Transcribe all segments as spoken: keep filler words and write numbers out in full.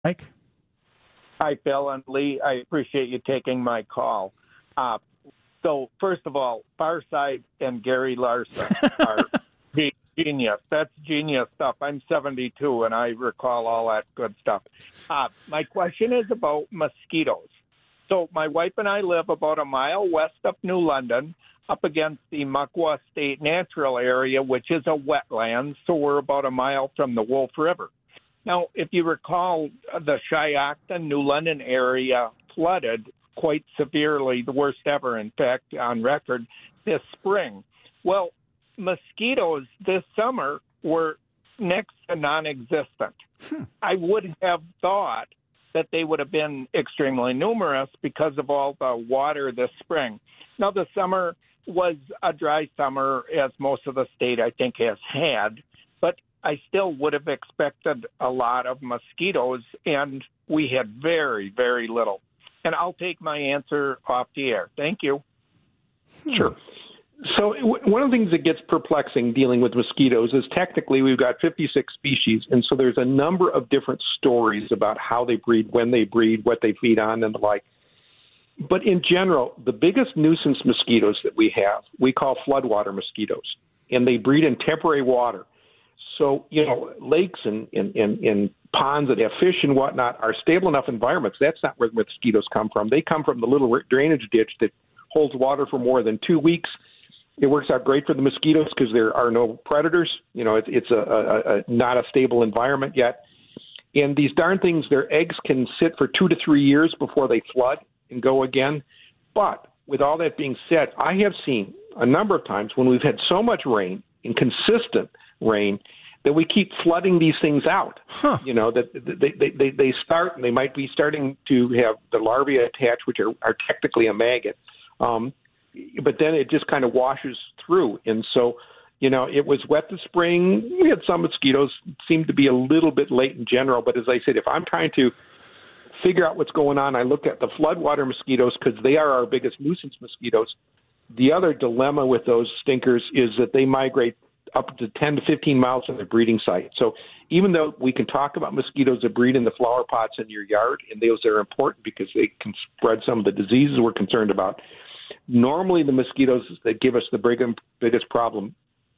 Mike? Hi, Phil and Lee. I appreciate you taking my call. Uh, so, first of all, Farside and Gary Larson are genius. That's genius stuff. I'm seventy-two, and I recall all that good stuff. Uh, my question is about mosquitoes. So my wife and I live about a mile west of New London, up against the Muckwa State Natural Area, which is a wetland, so we're about a mile from the Wolf River. Now, if you recall, the Shiocton, New London area flooded quite severely, the worst ever, in fact, on record, this spring. Well, mosquitoes this summer were next to non-existent. Hmm. I would have thought that they would have been extremely numerous because of all the water this spring. Now, the summer was a dry summer, as most of the state, I think, has had, but I still would have expected a lot of mosquitoes, and we had very, very little. And I'll take my answer off the air. Thank you. Sure. So one of the things that gets perplexing dealing with mosquitoes is technically we've got fifty-six species, and so there's a number of different stories about how they breed, when they breed, what they feed on, and the like. But in general, the biggest nuisance mosquitoes that we have, we call floodwater mosquitoes, and they breed in temporary water. So, you know, lakes and, and, and, and ponds that have fish and whatnot are stable enough environments. That's not where mosquitoes come from. They come from the little drainage ditch that holds water for more than two weeks. It works out great for the mosquitoes because there are no predators. You know, it's, it's a, a, a not a stable environment yet. And these darn things, their eggs can sit for two to three years before they flood and go again. But with all that being said, I have seen a number of times when we've had so much rain, inconsistent rain, that we keep flooding these things out. Huh. You know, that they, they, they, they start, and they might be starting to have the larvae attached, which are, are technically a maggot. Um, but then it just kind of washes through. And so, you know, it was wet this spring. We had some mosquitoes. It seemed to be a little bit late in general. But as I said, if I'm trying to figure out what's going on, I look at the floodwater mosquitoes because they are our biggest nuisance mosquitoes. The other dilemma with those stinkers is that they migrate up to ten to fifteen miles from their breeding site. So even though we can talk about mosquitoes that breed in the flower pots in your yard, and those are important because they can spread some of the diseases we're concerned about, normally the mosquitoes that give us the big, biggest problem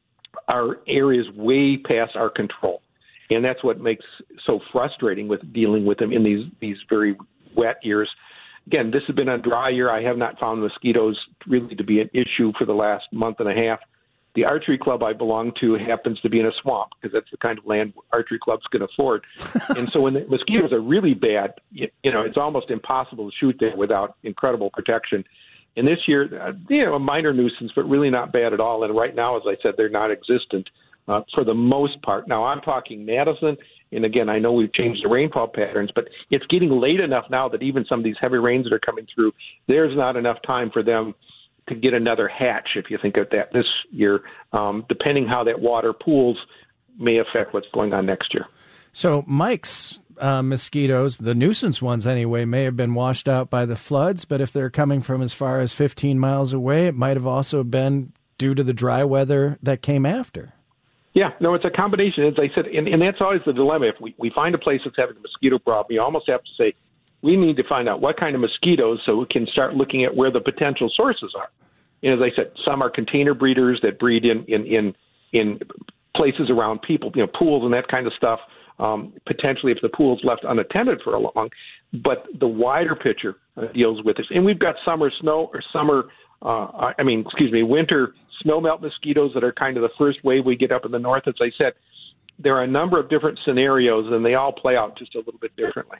are areas way past our control. And that's what makes so frustrating with dealing with them in these, these very wet years. Again, this has been a dry year. I have not found mosquitoes really to be an issue for the last month and a half. The archery club I belong to happens to be in a swamp because that's the kind of land archery clubs can afford. And so when the mosquitoes are really bad, you, you know, it's almost impossible to shoot there without incredible protection. And this year, uh, you know, a minor nuisance, but really not bad at all. And right now, as I said, they're non-existent uh, for the most part. Now, I'm talking Madison. And again, I know we've changed the rainfall patterns, but it's getting late enough now that even some of these heavy rains that are coming through, there's not enough time for them to get another hatch, if you think of that this year. Um, depending how that water pools may affect what's going on next year. So Mike's uh, mosquitoes, the nuisance ones anyway, may have been washed out by the floods, but if they're coming from as far as fifteen miles away, it might have also been due to the dry weather that came after. Yeah, no, it's a combination, as I said, and, and that's always the dilemma. If we, we find a place that's having a mosquito problem, you almost have to say, we need to find out what kind of mosquitoes so we can start looking at where the potential sources are. And as I said, some are container breeders that breed in, in, in, in places around people, you know, pools and that kind of stuff, um, potentially if the pool's left unattended for a long. But the wider picture uh, deals with this. And we've got summer snow or summer, uh, I mean, excuse me, winter snowmelt mosquitoes that are kind of the first wave we get up in the north. As I said, there are a number of different scenarios, and they all play out just a little bit differently.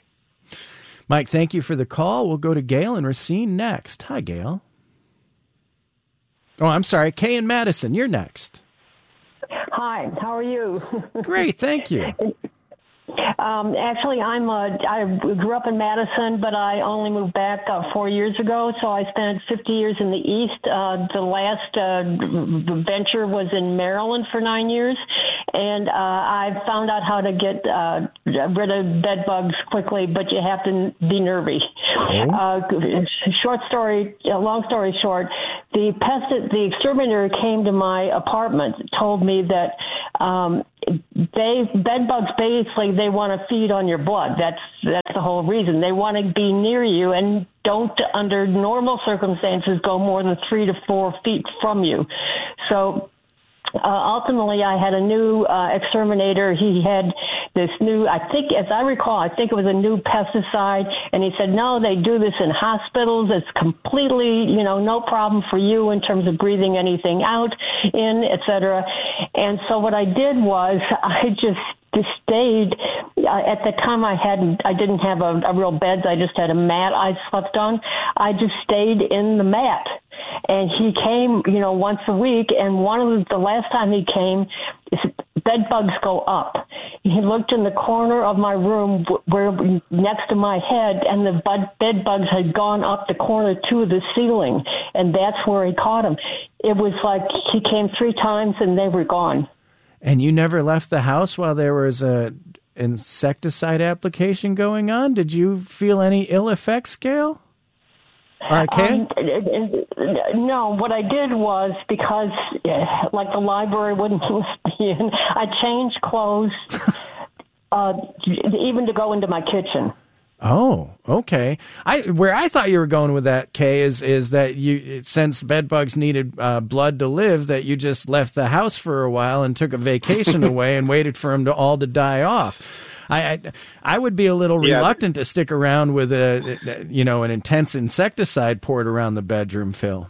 Mike, thank you for the call. We'll go to Gail and Racine next. Hi, Gail. Oh, I'm sorry. Kay and Madison, you're next. Hi, how are you? Great, thank you. Um, actually, I'm a, I grew up in Madison, but I only moved back uh, four years ago, so I spent fifty years in the East. Uh, the last uh, venture was in Maryland for nine years, and uh, I found out how to get uh, rid of bed bugs quickly, but you have to be nervy. Oh. Uh, short story, uh, long story short, the pest, the exterminator came to my apartment, told me that um, they bed bugs basically they want to feed on your blood. That's that's the whole reason. They want to be near you and don't, under normal circumstances, go more than three to four feet from you. So. Uh, ultimately, I had a new uh, exterminator. He had this new, I think, as I recall, I think it was a new pesticide. And he said, no, they do this in hospitals. It's completely, you know, no problem for you in terms of breathing anything out in, et cetera. And so what I did was I just just stayed. Uh, at the time, I hadn't, I didn't have a, a real bed. I just had a mat I slept on. I just stayed in the mat. And he came, you know, once a week. And one of the, the last time he came, bed bugs go up. He looked in the corner of my room where next to my head, and the bud, bed bugs had gone up the corner to the ceiling. And that's where he caught them. It was like he came three times and they were gone. And you never left the house while there was a insecticide application going on? Did you feel any ill effects, Gail? Okay. Um, no, what I did was, because like the library wouldn't let me in, I changed clothes, uh, even to go into my kitchen. Oh, okay. I where I thought you were going with that, Kay, is is that you, since bed bugs needed uh, blood to live, that you just left the house for a while and took a vacation away and waited for them to all to die off. I, I I would be a little reluctant yeah. to stick around with a you know an intense insecticide poured around the bedroom, Phil.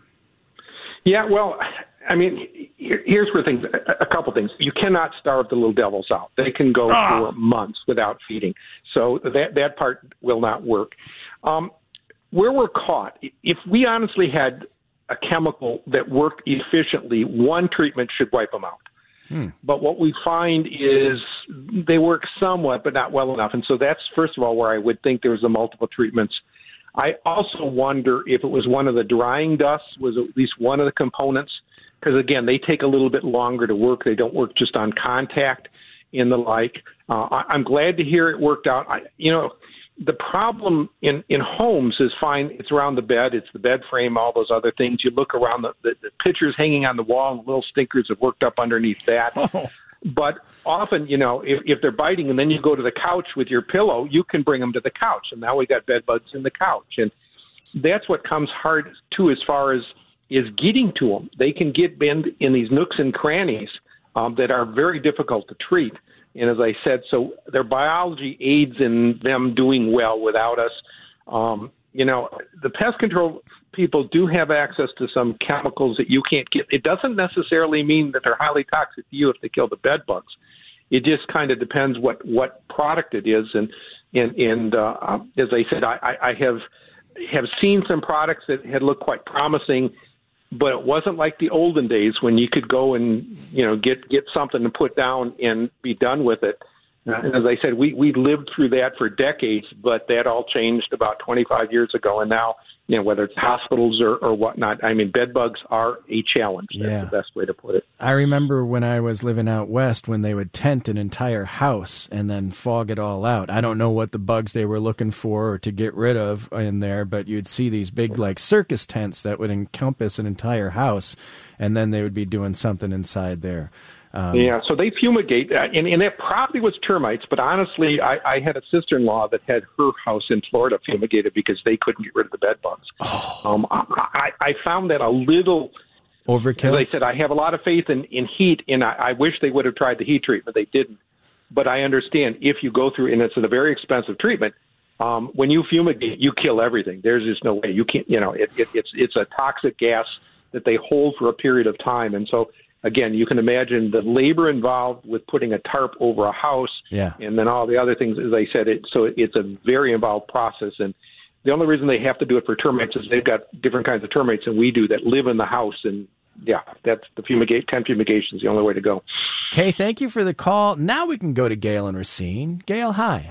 Yeah, well, I mean, here's where things. A couple things. You cannot starve the little devils out. They can go oh. for months without feeding. So that that part will not work. Um, where we're caught, if we honestly had a chemical that worked efficiently, one treatment should wipe them out. Hmm. But what we find is they work somewhat, but not well enough. And so that's, first of all, where I would think there was a multiple treatments. I also wonder if it was one of the drying dusts, was at least one of the components, because, again, they take a little bit longer to work. They don't work just on contact and the like. Uh, I, I'm glad to hear it worked out. I, you know, the problem in, in homes is fine. It's around the bed. It's the bed frame, all those other things. You look around, the, the, the pictures hanging on the wall, and little stinkers have worked up underneath that. Oh. But often, you know, if, if they're biting and then you go to the couch with your pillow, you can bring them to the couch. And now we got bed bugs in the couch. And that's what comes hard, too, as far as is getting to them. They can get bent in these nooks and crannies um, that are very difficult to treat. And as I said, so their biology aids in them doing well without us. Um, you know, the pest control people do have access to some chemicals that you can't get. It doesn't necessarily mean that they're highly toxic to you if they kill the bed bugs. It just kind of depends what, what product it is. And, and, and uh, as I said, I, I have have seen some products that had looked quite promising, but it wasn't like the olden days when you could go and, you know, get, get something to put down and be done with it. Uh, and as I said, we, we lived through that for decades, but that all changed about twenty-five years ago. And now, you know, whether it's hospitals or, or whatnot, I mean, bed bugs are a challenge. That's yeah. the best way to put it. I remember when I was living out west when they would tent an entire house and then fog it all out. I don't know what the bugs they were looking for or to get rid of in there, but you'd see these big, like, circus tents that would encompass an entire house, and then they would be doing something inside there. Um, yeah, so they fumigate, uh, and, and it probably was termites, but honestly, I, I had a sister-in-law that had her house in Florida fumigated because they couldn't get rid of the bed bugs. Oh. Um, I, I found that a little overkill. As I said, I have a lot of faith in, in heat, and I, I wish they would have tried the heat treatment. They didn't. But I understand if you go through, and it's a very expensive treatment, um, when you fumigate, you kill everything. There's just no way. You can't, you know, it, it, it's it's a toxic gas that they hold for a period of time, and so again, you can imagine the labor involved with putting a tarp over a house, yeah. and then all the other things, as I said, it, so it's a very involved process. And the only reason they have to do it for termites is they've got different kinds of termites than we do that live in the house. And, yeah, that's the fumigate, tent fumigation is the only way to go. Kay, thank you for the call. Now we can go to Gail and Racine. Gail, hi.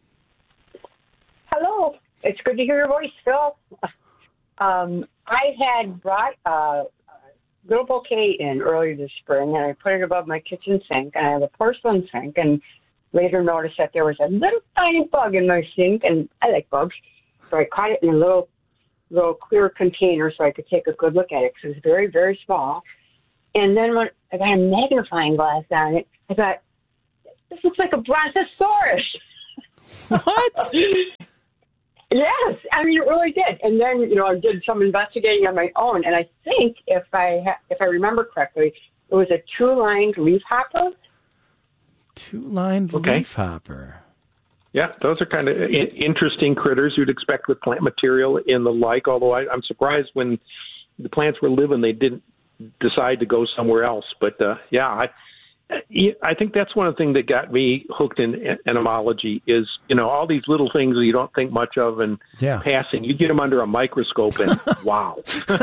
Hello. It's good to hear your voice, Phil. Um, I had brought uh, little bouquet in earlier this spring, and I put it above my kitchen sink, and I have a porcelain sink, and later noticed that there was a little tiny bug in my sink, and I like bugs, so I caught it in a little little clear container so I could take a good look at it, because it was very, very small. And then when I got a magnifying glass on it, I thought, this looks like a brontosaurus. What? Yes, I mean, it really did. And then, you know, I did some investigating on my own, and I think, if I ha- if I remember correctly, it was a two-lined leafhopper. Two-lined Okay. leafhopper. Yeah, those are kind of I- interesting critters you'd expect with plant material and the like, although I, I'm surprised when the plants were living, they didn't decide to go somewhere else. But, uh, yeah, I I think that's one of the things that got me hooked in entomology is, you know, all these little things that you don't think much of and Yeah. passing. You get them under a microscope and, wow.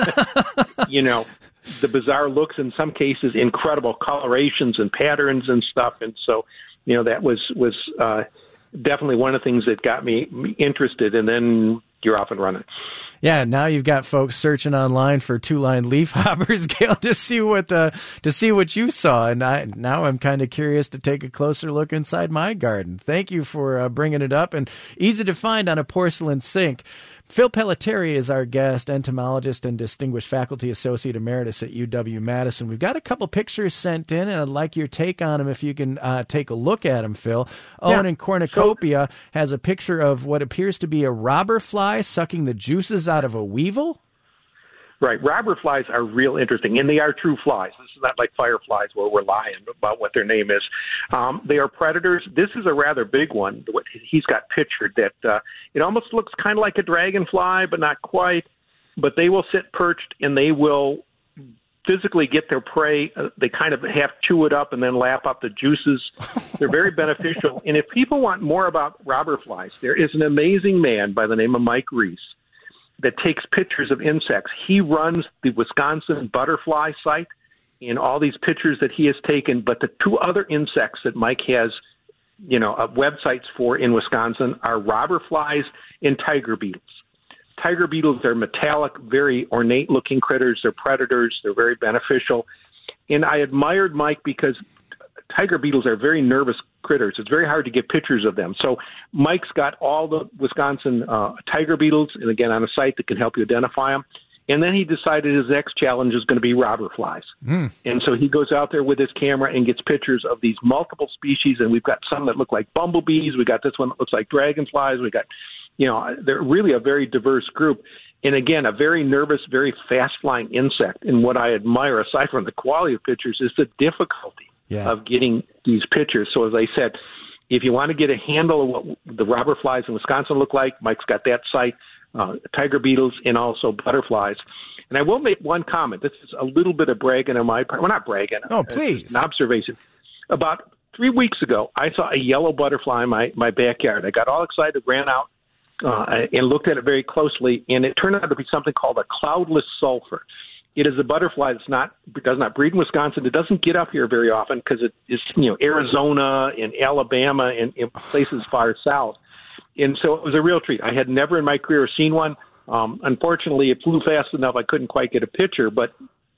You know, the bizarre looks, in some cases, incredible colorations and patterns and stuff. And so, you know, that was, was uh, definitely one of the things that got me interested. And then you're off and running. Yeah, now you've got folks searching online for two-lined leafhoppers, Gail, to see what uh, to see what you saw, and I now I'm kind of curious to take a closer look inside my garden. Thank you for uh, bringing it up, and easy to find on a porcelain sink. Phil Pelletieri is our guest, entomologist and distinguished faculty associate emeritus at U W-Madison. We've got a couple pictures sent in, and I'd like your take on them if you can uh, take a look at them, Phil. Yeah. Owen in Cornucopia has a picture of what appears to be a robber fly sucking the juices out of a weevil. Right. Robber flies are real interesting, and they are true flies. This is not like fireflies where we're lying about what their name is. Um, they are predators. This is a rather big one. What he's got pictured that uh, it almost looks kind of like a dragonfly, but not quite. But they will sit perched, and they will physically get their prey. Uh, they kind of half chew it up and then lap up the juices. They're very beneficial. And if people want more about robber flies, there is an amazing man by the name of Mike Reese that takes pictures of insects. He runs the Wisconsin butterfly site in all these pictures that he has taken. But the two other insects that Mike has, you know, uh, websites for in Wisconsin are robber flies and tiger beetles. Tiger beetles are metallic, very ornate-looking critters. They're predators. They're very beneficial. And I admired Mike because tiger beetles are very nervous critters. It's very hard to get pictures of them. So Mike's got all the Wisconsin uh, tiger beetles, and again, on a site that can help you identify them. And then he decided his next challenge is going to be robber flies. Mm. And so he goes out there with his camera and gets pictures of these multiple species, and we've got some that look like bumblebees. We got this one that looks like dragonflies. We got, you know, they're really a very diverse group. And again, a very nervous, very fast-flying insect. And what I admire, aside from the quality of pictures, is the difficulty yeah. of getting these pictures. So as I said, if you want to get a handle of what the robber flies in Wisconsin look like, Mike's got that site, uh, tiger beetles, and also butterflies. And I will make one comment. This is a little bit of bragging on my part. Well, not bragging. Oh, please. It's an observation. About three weeks ago, I saw a yellow butterfly in my, my backyard. I got all excited, ran out, uh, and looked at it very closely, and it turned out to be something called a cloudless sulfur. It is a butterfly that's not does not breed in Wisconsin. It doesn't get up here very often because it is, you know, Arizona and Alabama and, and places far south. And so it was a real treat. I had never in my career seen one. Um, unfortunately, it flew fast enough I couldn't quite get a picture. But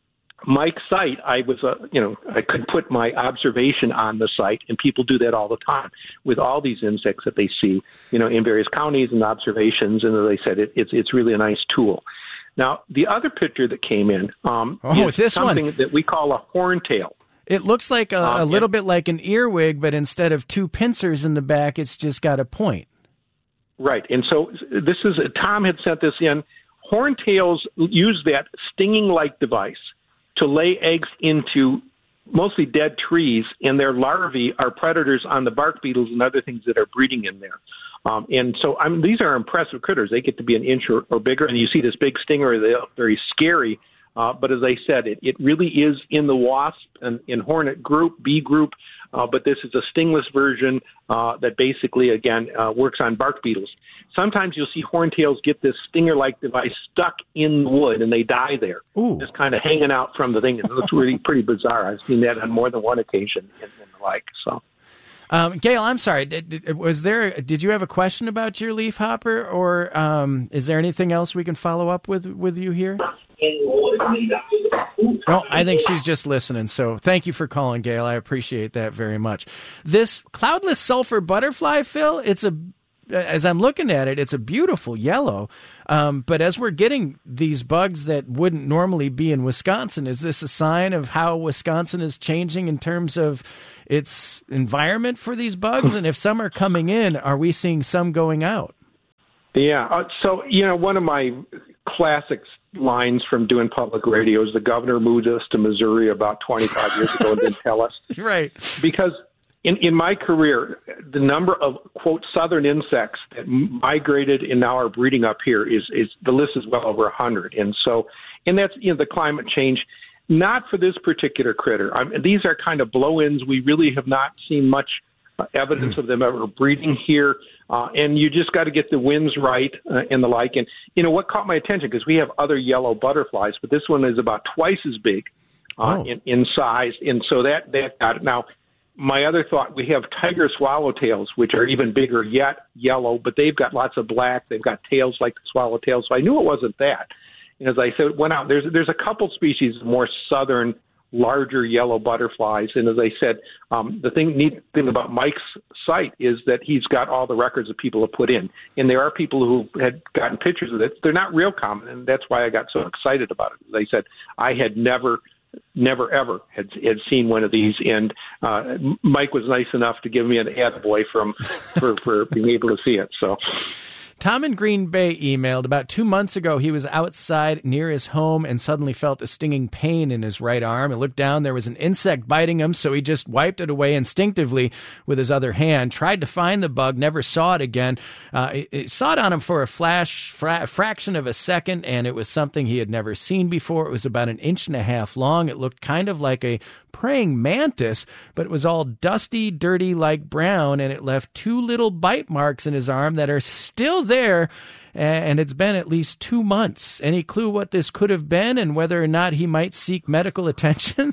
Mike's site, I was, uh, you know, I could put my observation on the site, and people do that all the time with all these insects that they see, you know, in various counties and observations. And as I said, it, it's it's really a nice tool. Now, the other picture that came in um, oh, is this something one. that we call a horntail. It looks like a, um, a little yeah. bit like an earwig, but instead of two pincers in the back, it's just got a point. Right. And so this is Tom had sent this in. Horntails use that stinging-like device to lay eggs into mostly dead trees, and their larvae are predators on the bark beetles and other things that are breeding in there. Um, and so I mean, these are impressive critters. They get to be an inch or, or bigger, and you see this big stinger. They're very scary. Uh, but as I said, it, it really is in the wasp and in hornet group, bee group. Uh, but this is a stingless version uh, that basically, again, uh, works on bark beetles. Sometimes you'll see horntails get this stinger-like device stuck in the wood, and they die there, Ooh. just kind of hanging out from the thing. It looks really pretty bizarre. I've seen that on more than one occasion and, and the like. So. Um, Gail, I'm sorry. Did, did, was there? Did you have a question about your leafhopper, or um, is there anything else we can follow up with with you here? No, I think she's just listening. So thank you for calling, Gail. I appreciate that very much. This cloudless sulfur butterfly, Phil, it's a as I'm looking at it, it's a beautiful yellow. Um, but as we're getting these bugs that wouldn't normally be in Wisconsin, is this a sign of how Wisconsin is changing in terms of its environment for these bugs? And if some are coming in, are we seeing some going out? Yeah. Uh, so, you know, one of my classic lines from doing public radio is the governor moved us to Missouri about twenty-five years ago and didn't tell us. Right. Because in, in my career, the number of, quote, southern insects that migrated and now are breeding up here is, is the list is well over one hundred. And so, and that's, you know, the climate change, not for this particular critter. I mean, these are kind of blow-ins. We really have not seen much uh, evidence mm. of them ever breeding here. Uh, and you just got to get the winds right uh, and the like. And, you know, what caught my attention, because we have other yellow butterflies, but this one is about twice as big uh, oh. in, in size. And so that, that got it. Now, my other thought, we have tiger swallowtails, which are even bigger yet, yellow, but they've got lots of black. They've got tails like the swallowtail. So I knew it wasn't that. And as I said, went out, there's, there's a couple species of more southern, larger yellow butterflies. And as I said, um, the thing neat thing about Mike's site is that he's got all the records that people have put in. And there are people who had gotten pictures of it. They're not real common, and that's why I got so excited about it. As I said, I had never, never, ever had, had seen one of these. And uh, Mike was nice enough to give me an attaboy from, for, for being able to see it. So. Tom in Green Bay emailed, about two months ago, he was outside near his home and suddenly felt a stinging pain in his right arm. He looked down, there was an insect biting him, so he just wiped it away instinctively with his other hand, tried to find the bug, never saw it again. Uh, it, it saw it on him for a flash, fra- fraction of a second, and it was something he had never seen before. It was about an inch and a half long. It looked kind of like a praying mantis, but it was all dusty, dirty, like brown, and it left two little bite marks in his arm that are still there, and it's been at least two months. Any clue what this could have been and whether or not he might seek medical attention?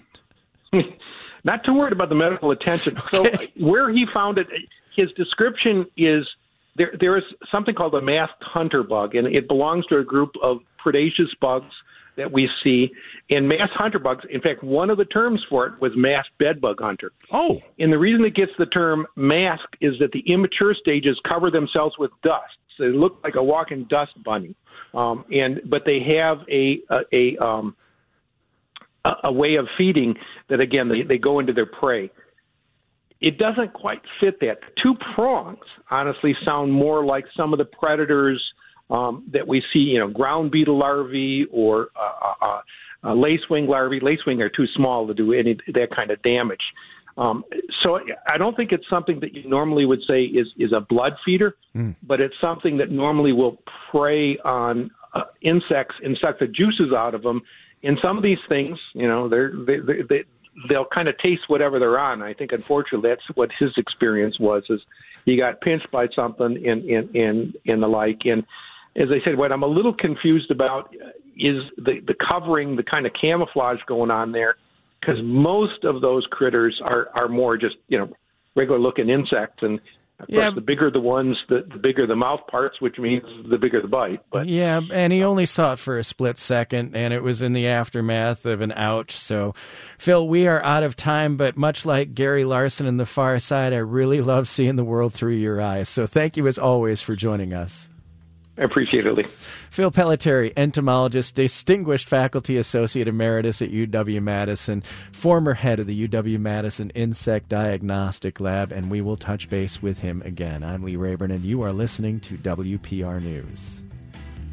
Not too worried about the medical attention. Okay. So where he found it, his description is there. There is something called a masked hunter bug, and it belongs to a group of predaceous bugs that we see. And masked hunter bugs, in fact, one of the terms for it was masked bedbug hunter. Oh. And the reason it gets the term mask is that the immature stages cover themselves with dust. So they look like a walking dust bunny. Um, and but they have a a, a um a, a way of feeding that, again, they, they go into their prey. It doesn't quite fit that. Two prongs, honestly, sound more like some of the predators um, that we see, you know, ground beetle larvae or uh, uh, uh, lacewing larvae. Lacewing are too small to do any that kind of damage. Um, so I don't think it's something that you normally would say is, is a blood feeder, mm. but it's something that normally will prey on uh, insects and suck the juices out of them. And some of these things, you know, they're, they, they, they, they'll kind of taste whatever they're on. I think, unfortunately, that's what his experience was, is he got pinched by something and, and, and, and the like. And as I said, what I'm a little confused about is the, the covering, the kind of camouflage going on there, because most of those critters are, are more just, you know, regular-looking insects. And, of yeah. course, the bigger the ones, the, the bigger the mouth parts, which means the bigger the bite. But yeah, and he only saw it for a split second, and it was in the aftermath of an ouch. So, Phil, we are out of time, but much like Gary Larson in The Far Side, I really love seeing the world through your eyes. So thank you, as always, for joining us. I appreciate it, Lee. Phil Pelletieri, entomologist, distinguished faculty associate emeritus at U W-Madison, former head of the U W-Madison Insect Diagnostic Lab, and we will touch base with him again. I'm Lee Rayburn, and you are listening to W P R News.